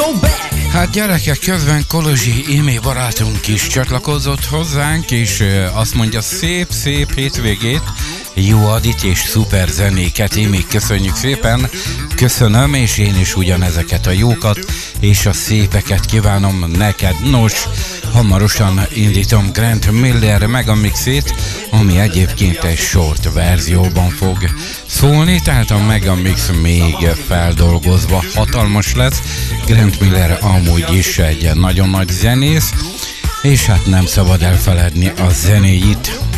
Hát gyerekek, közben Kolozsi Émé barátunk is csatlakozott hozzánk, és azt mondja, szép hétvégét, jó adit és szuper zenéket. Émé, köszönjük szépen, köszönöm, és én is ugyanezeket a jókat és a szépeket kívánom neked. Nos, hamarosan indítom Grant Miller Megamixét, ami egyébként egy short verzióban fog szólni, tehát a Megamix még feldolgozva hatalmas lesz. Grant Miller amúgy is egy nagyon nagy zenész, és hát nem szabad elfeledni a zenéit.